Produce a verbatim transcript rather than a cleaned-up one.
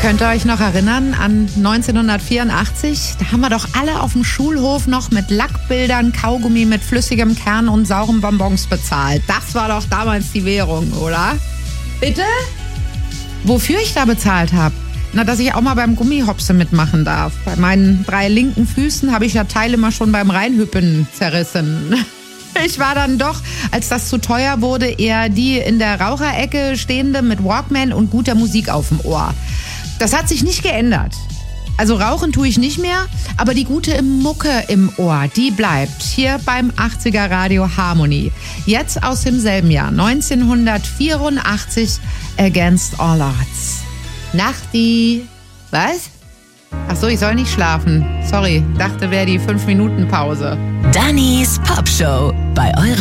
Könnt ihr euch noch erinnern an neunzehnhundertvierundachtzig? Da haben wir doch alle auf dem Schulhof noch mit Lackbildern Kaugummi mit flüssigem Kern und sauren Bonbons bezahlt. Das war doch damals die Währung, oder? Bitte? Wofür ich da bezahlt habe? Na, dass ich auch mal beim Gummihopse mitmachen darf. Bei meinen drei linken Füßen habe ich ja Teile immer schon beim Reinhüppen zerrissen. Ich war dann doch, als das zu teuer wurde, eher die in der Raucherecke stehende mit Walkman und guter Musik auf dem Ohr. Das hat sich nicht geändert. Also rauchen tue ich nicht mehr, aber die gute Mucke im Ohr, die bleibt. Hier beim achtziger Radio Harmony. Jetzt aus demselben Jahr, neunzehnhundertvierundachtzig, Against All Odds. Nachti. Was? Ach so, ich soll nicht schlafen. Sorry, dachte, wäre die fünf Minuten Pause. Dannys Popshow bei eurem